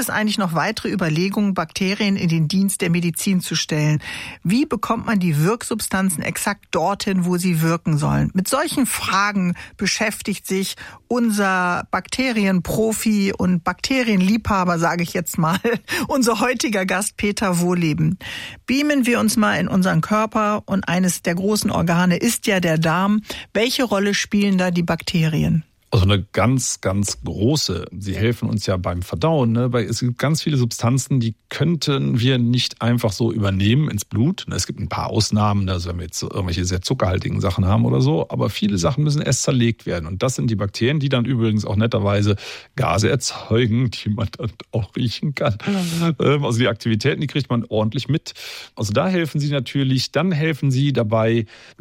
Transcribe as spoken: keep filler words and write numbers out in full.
es eigentlich noch weitere Überlegungen, Bakterien in den Dienst der Medizin zu stellen. Wie bekommt man die Wirksubstanzen exakt dorthin, wo sie wirken sollen? Mit solchen Fragen beschäftigt sich unser Bakterienprofi und Bakterienliebhaber, sage ich jetzt mal, unser heutiger Gast Peter Wohlleben. Beamen wir uns mal in unseren Körper und eines der großen Organe ist ja der Darm. Welche Rolle spielen da die Bakterien? Also eine ganz, ganz große. Sie helfen uns ja beim Verdauen. Ne? Es gibt ganz viele Substanzen, die könnten wir nicht einfach so übernehmen ins Blut. Es gibt ein paar Ausnahmen, also wenn wir jetzt irgendwelche sehr zuckerhaltigen Sachen haben oder so. Aber viele Sachen müssen erst zerlegt werden. Und das sind die Bakterien, die dann übrigens auch netterweise Gase erzeugen, die man dann auch riechen kann. Also die Aktivitäten, die kriegt man ordentlich mit. Also da helfen sie natürlich. Dann helfen sie dabei,